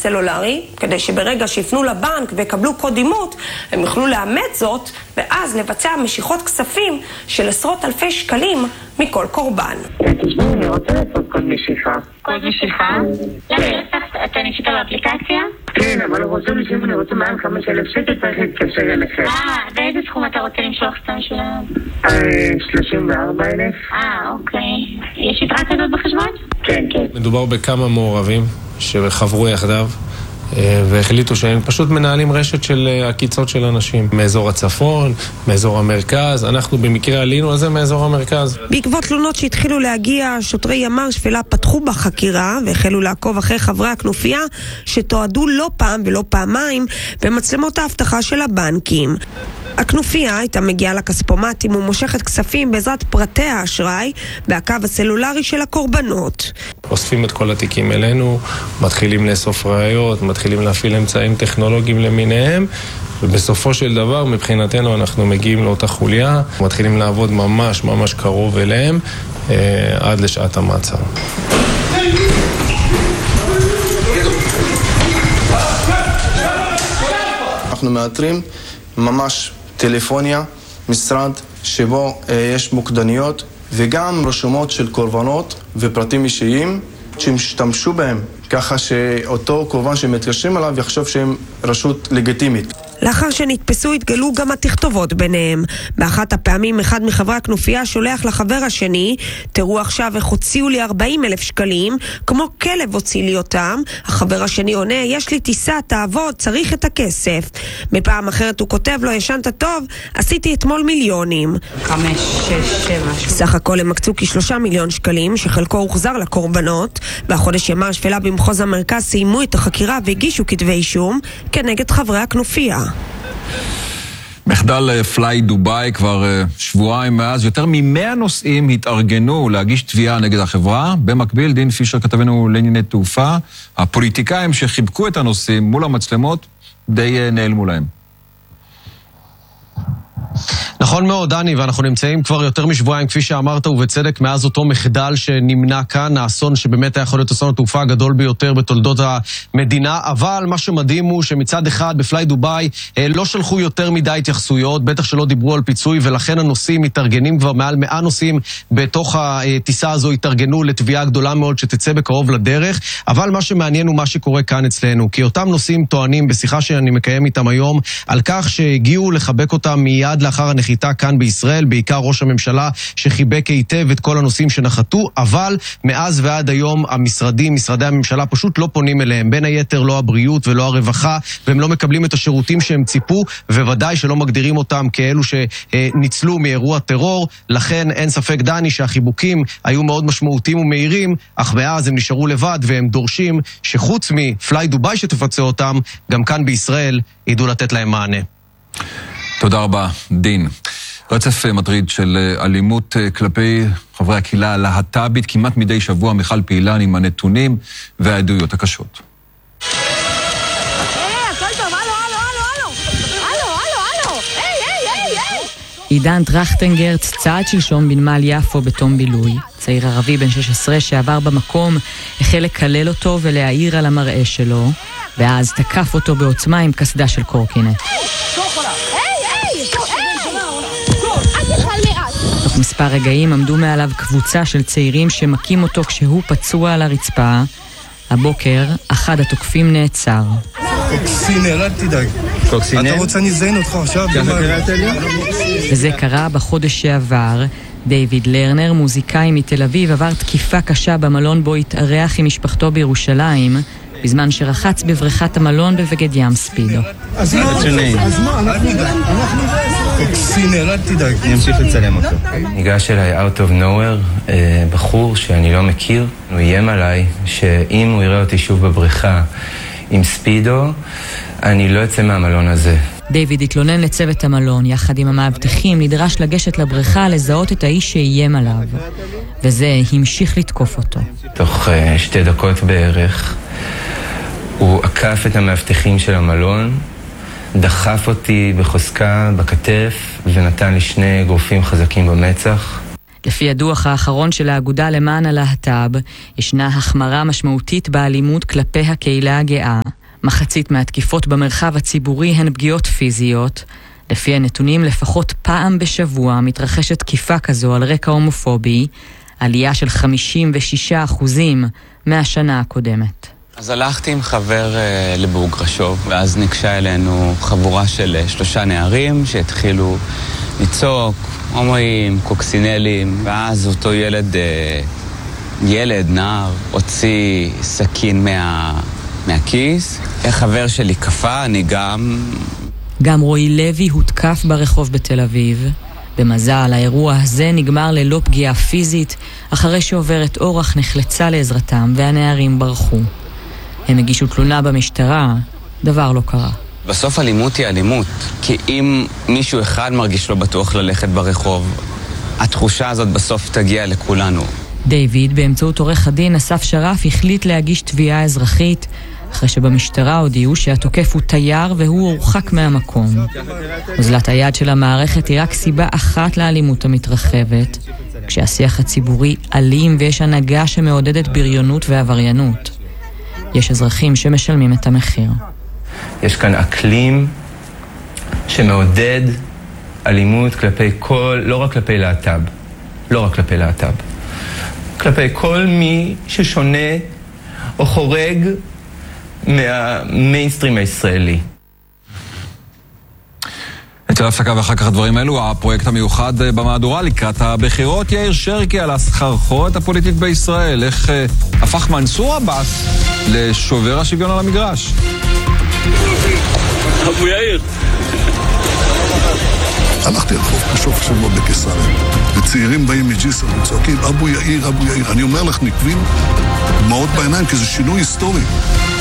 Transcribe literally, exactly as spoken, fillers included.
הסלולרי, כדי שברגע שיפנו לבנק ויקבלו קוד אימות, הם יוכלו לאמץ זאת, ואז לבצע משיכות כספים של עשרות אלפי שקלים מכל קורבן. תשמעו, אני רוצה לעשות קוד משיכה. קוד משיכה? למה אתה נשית באפליקציה? כן, אבל הוא רוצה לשאול, אני רוצה מעל חמש אלף שקל, צריך להתקשר אליכם. אה, ואיזה סכום אתה רוצה למשוך סתם שלנו? שלושים וארבע אלף. אה, אוקיי. יש יתרה כזאת בחשבון? כן, כן. מדובר בכמה מעורבים שחברו יחדיו והחליטו שהם פשוט מנהלים רשת של עקיצות של אנשים מאזור הצפון, מאזור המרכז. אנחנו במקרה עלינו על זה מאזור המרכז. בעקבות תלונות שהתחילו להגיע, שוטרי ימ"ר שפלה פתחו בחקירה והחלו לעקוב אחרי חברי הכנופיה שתועדו לא פעם ולא פעמיים במצלמות האבטחה של הבנקים. הכנופיה הייתה מגיעה לכספומטים ומושכת כספים בעזרת פרטי האשראי והקו הסלולרי של הקורבנות. אוספים את כל התיקים אלינו, מתחילים לאסוף ראיות, מתחילים להפעיל אמצעים טכנולוגיים למיניהם, ובסופו של דבר מבחינתנו אנחנו מגיעים לאותה חוליה, מתחילים לעבוד ממש ממש קרוב אליהם אה, עד לשעת המעצר. אנחנו מאתרים ממש טלפוניה, משרד שבו אה, יש מוקדניות וגם רשומות של קורבנות ופרטים אישיים שמשתמשו בהם, ככה שאותו קורבן שמתקשרים עליו יחשוב שהם רשות לגיטימית. לאחר שנתפסו התגלו גם התכתובות ביניהם. באחת הפעמים אחד מחברי הכנופיה שולח לחבר השני, תראו עכשיו איך הוציאו לי ארבעים אלף שקלים, כמו כלב הוציא לי אותם. החבר השני עונה, יש לי טיסה, תעבוד, צריך את הכסף. בפעם אחרת הוא כותב לו, ישנת טוב, עשיתי אתמול מיליונים. חמש, שש, שבע. סך הכל הם מקצו כשלושה מיליון שקלים, שחלקו הוחזר לקורבנות. והחודש ימ"ר שפלה במחוז המרכז סיימו את החקירה והגישו כתבי אישום כנגד חברי הכנופיה. מחדל פליי דובאי, כבר שבועיים מאז, יותר ממאה נוסעים התארגנו להגיש תביעה נגד החברה. במקביל, דין פישר כתבנו לענייני תעופה, הפוליטיקאים שחיבקו את הנוסעים מול המצלמות די נעלמו להם. נכון מאוד, דני, ואנחנו נמצאים כבר יותר משבועיים, כפי שאמרת, ובצדק, מאז אותו מחדל שנמנע כאן, האסון שבאמת היה יכול להיות אסון התעופה הגדול ביותר בתולדות המדינה, אבל מה שמדהים הוא שמצד אחד בפליי דובאי לא שלחו יותר מדי התייחסויות, בטח שלא דיברו על פיצוי, ולכן הנוסעים מתארגנים כבר מעל מאה נוסעים בתוך הטיסה הזו, התארגנו לתביעה גדולה מאוד שתצא בקרוב לדרך, אבל מה שמעניין הוא מה שקורה כאן אצלנו, כי אותם נוסעים טוענים בשיחה שאני מקיים איתם היום, על כך שהגיעו לחבק אותם מיד לאחר הנחיתה כאן בישראל, בעיקר ראש הממשלה שחיבק היטב את כל הנושאים שנחתו, אבל מאז ועד היום המשרדים, משרדי הממשלה פשוט לא פונים אליהם, בין היתר לא הבריאות ולא הרווחה, והם לא מקבלים את השירותים שהם ציפו, וודאי שלא מגדירים אותם כאלו שניצלו מאירוע טרור. לכן אין ספק, דני, שהחיבוקים היו מאוד משמעותיים ומהירים, אך מאז הם נשארו לבד, והם דורשים שחוץ מפליי דובאי שתפצה אותם, גם כאן בישראל ידעו לתת להם מענה. תודה רבה, דין. רצף מטריד של אלימות כלפי חברי הקהילה הלהט"בית, כמעט מדי שבוע מיכל פעילן עם הנתונים והעדויות הקשות. עידן טרכטנגרץ צעד שלשום בנמל יפו בתום בילוי. צעיר ערבי בן שש עשרה שעבר במקום החל לקלל אותו ולהעיר על המראה שלו, ואז תקף אותו בעוצמה עם קסדה של קורקינט. תוך מספר רגעים עמדו מעליו קבוצה של צעירים שמקים אותו כשהוא פצוע על הרצפה. הבוקר אחד התוקפים נעצר. קוקסינל, אל תדאג. קוקסינל? אתה רוצה נזיין אותך עכשיו? וזה קרה בחודש שעבר. דיוויד לרנר, מוזיקאי מתל אביב, עבר תקיפה קשה במלון בו התארח עם משפחתו בירושלים, בזמן שרחץ בבריכת המלון בבגד ים ספידו. אז מה? אז מה? אנחנו קוקסינל, אל תדאג. אני אמשיך לצלם אותו. ניגש אליי out of nowhere, בחור שאני לא מכיר. הוא איים עליי שאם הוא יראה אותי שוב בבריכה עם ספידו, אני לא אצא מהמלון הזה. דיוויד התלונן לצוות המלון, יחד עם המאבטחים נדרש לגשת לבריכה לזהות את האיש שאיים עליו, וזה המשיך לתקוף אותו. תוך uh, שתי דקות בערך הוא עקף את המאבטחים של המלון, דחף אותי בחוזקה בכתף ונתן לי שני גרופים חזקים במצח. לפי הדוח האחרון של האגודה למען הלהט"ב, ישנה החמרה משמעותית באלימות כלפי הקהילה הגאה. מחצית מהתקיפות במרחב הציבורי הן פגיעות פיזיות. לפי הנתונים, לפחות פעם בשבוע מתרחשת תקיפה כזו על רקע הומופובי, עלייה של חמישים ושישה אחוזים מהשנה הקודמת. אז הלכתי עם חבר uh, לבוגרשוב, ואז ניגשה אלינו חבורה של uh, שלושה נערים שהתחילו לצעוק, הומואים, קוקסינלים, ואז אותו ילד, uh, ילד, נער, הוציא סכין מה, מהכיס. החבר שלי קפה, אני גם... גם רועי לוי הותקף ברחוב בתל אביב. במזל, האירוע הזה נגמר ללא פגיעה פיזית, אחרי שעוברת אורח נחלצה לעזרתם והנערים ברחו. הם הגישו תלונה במשטרה, דבר לא קרה. בסוף אלימות היא אלימות, כי אם מישהו אחד מרגיש לא בטוח ללכת ברחוב, התחושה הזאת בסוף תגיע לכולנו. דיוויד, באמצעות עורך הדין אסף שרף, החליט להגיש תביעה אזרחית, אחרי שבמשטרה הודיעו שהתוקף הוא תייר והוא הורחק מהמקום. אוזלת היד של המערכת היא רק סיבה אחת לאלימות המתרחבת, כשהשיח הציבורי אלים ויש הנהגה שמעודדת בריונות ועבריינות. יש אזרחים שמשלמים את המחיר. יש כאן אקלים שמעודד אלימות כלפי כל, לא רק כלפי להט"ב, לא רק כלפי להט"ב, כלפי כל מי ששונה או חורג מהמיינסטרים הישראלי. אצל הפסקה ואחר כך הדברים האלו, הפרויקט המיוחד במהדורה לקראת הבחירות, יאיר שרקי על הסחרחורת הפוליטית בישראל, איך אה, הפך מנסור עבאס לשובר השוויון על המגרש. אבו יאיר. הלכתי על חוף בסוף שבוע בקיסריה, וצעירים באים מג'יסר וצועקים אבו יאיר, אבו יאיר. אני אומר לך, נקבים דמעות בעיניים, כי זה שינוי היסטורי.